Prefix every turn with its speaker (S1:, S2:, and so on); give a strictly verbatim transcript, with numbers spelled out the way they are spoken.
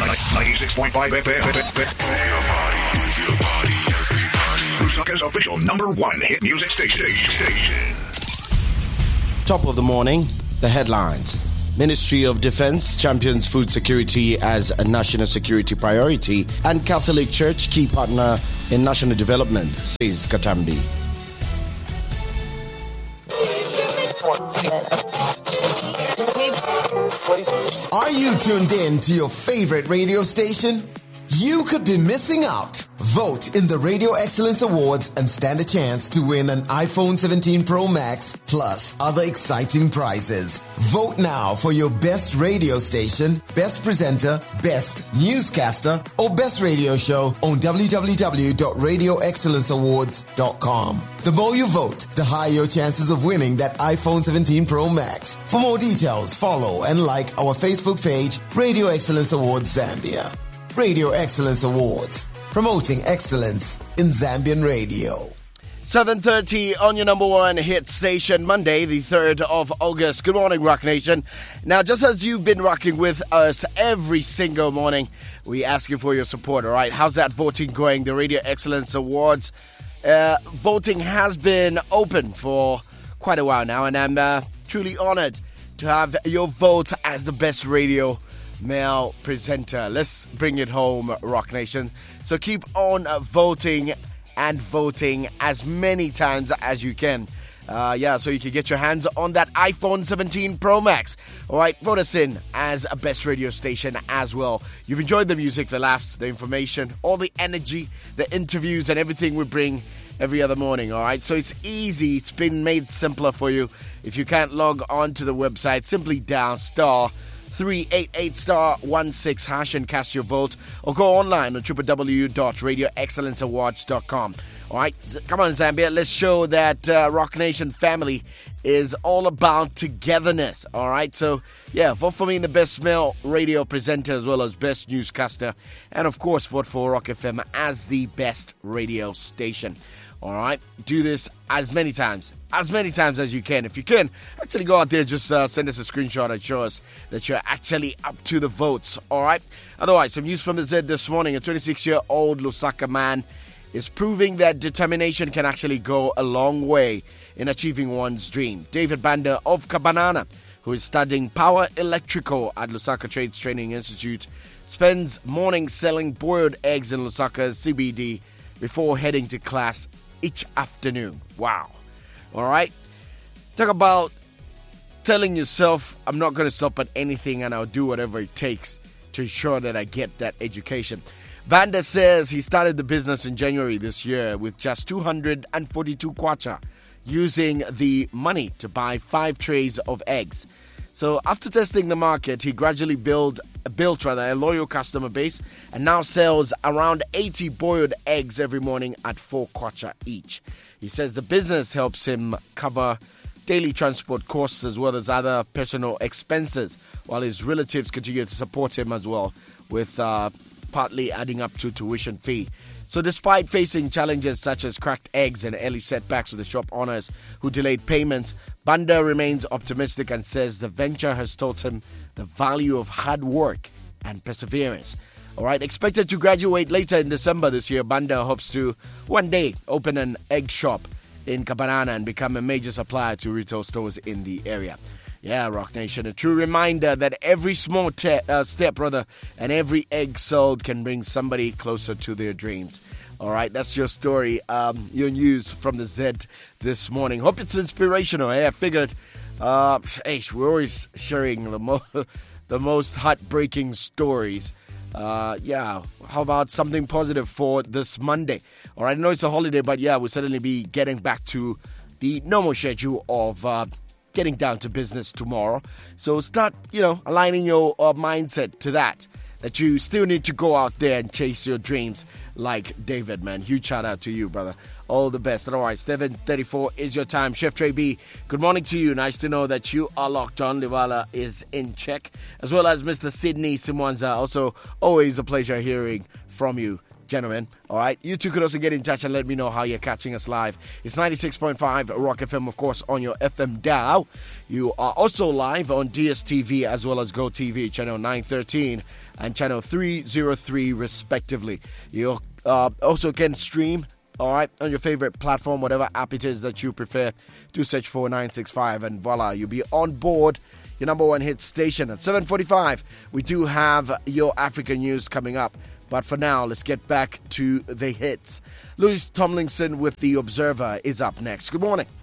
S1: ninety-six point five F M. Move your body, move your body, everybody. Lusaka's official number one hit music station. station.
S2: Top of the morning, the headlines. Ministry of Defense champions food security as a national security priority, and Catholic Church key partner in national development, says Katambi.
S3: Are you tuned in to your favorite radio station? You could be missing out. Vote in the Radio Excellence Awards and stand a chance to win an iPhone seventeen Pro Max plus other exciting prizes. Vote now for your best radio station, best presenter, best newscaster, or best radio show on w w w dot radio excellence awards dot com. The more you vote, the higher your chances of winning that iPhone seventeen Pro Max. For more details, follow and like our Facebook page, Radio Excellence Awards Zambia. Radio Excellence Awards, promoting excellence in Zambian radio.
S2: seven thirty on your number one hit station, Monday, the third of August. Good morning, Rock Nation. Now, just as you've been rocking with us every single morning, we ask you for your support, all right? How's that voting going? The Radio Excellence Awards. Uh, voting has been open for quite a while now, and I'm uh, truly honored to have your vote as the best radio male presenter. Let's bring it home, Rock Nation. So keep on uh, voting and voting as many times as you can. Uh, yeah, so you can get your hands on that iPhone seventeen Pro Max. All right, vote us in as a best radio station as well. You've enjoyed the music, the laughs, the information, all the energy, the interviews, and everything we bring every other morning, all right? So it's easy. It's been made simpler for you. If you can't log on to the website, simply dial star three eight eight star one six hash and cast your vote, or go online on w w w dot radio excellence awards dot com. All right, come on, Zambia, let's show that uh, Rock Nation family is all about togetherness. All right, so yeah, vote for me in the best male radio presenter as well as best newscaster, and of course vote for Rock F M as the best radio station. All right, do this as many times, as many times as you can. If you can, actually go out there, just uh, send us a screenshot and show us that you're actually up to the votes. All right. Otherwise, some news from the Z this morning. A twenty-six-year-old Lusaka man is proving that determination can actually go a long way in achieving one's dream. David Banda of Kabanana, who is studying power electrical at Lusaka Trades Training Institute, spends mornings selling boiled eggs in Lusaka's C B D before heading to class each afternoon. Wow. All right. Talk about telling yourself, I'm not going to stop at anything and I'll do whatever it takes to ensure that I get that education. Banda says he started the business in January this year with just two hundred forty-two kwacha, using the money to buy five trays of eggs. So after testing the market, he gradually built, built rather, a loyal customer base and now sells around eighty boiled eggs every morning at four kwacha each. He says the business helps him cover daily transport costs as well as other personal expenses, while his relatives continue to support him as well, with uh, partly adding up to tuition fee. So despite facing challenges such as cracked eggs and early setbacks with the shop owners who delayed payments, Banda remains optimistic and says the venture has taught him the value of hard work and perseverance. All right, expected to graduate later in December this year, Banda hopes to one day open an egg shop in Kabanana and become a major supplier to retail stores in the area. Yeah, Rock Nation, a true reminder that every small te- uh, step, brother, and every egg sold can bring somebody closer to their dreams. All right, that's your story, um, your news from the Z this morning. Hope it's inspirational. Hey, I figured, uh, hey, we're always sharing the, mo- the most heartbreaking stories. Uh, yeah, how about something positive for this Monday? All right, I know it's a holiday, but yeah, we'll certainly be getting back to the normal schedule of uh, getting down to business tomorrow. So start, you know, aligning your uh, mindset to that, that you still need to go out there and chase your dreams like David, man. Huge shout out to you, brother. All the best. Otherwise, seven thirty-four is your time. Chef Trey B, good morning to you. Nice to know that you are locked on. Livala is in check, as well as Mister Sydney Simwanza. Also, always a pleasure hearing from you. gentlemen. All right. You two could also get in touch and let me know how you're catching us live. It's ninety-six point five Rock F M, of course, on your F M dial. You are also live on D S T V as well as GoTV, channel nine thirteen and channel three oh three, respectively. You uh, also can stream, all right, on your favorite platform, whatever app it is that you prefer. Do search for nine sixty-five and voila, you'll be on board. Your number one hit station. At seven forty-five, we do have your African news coming up. But for now, let's get back to the hits. Louis Tomlinson with The Observer is up next. Good morning.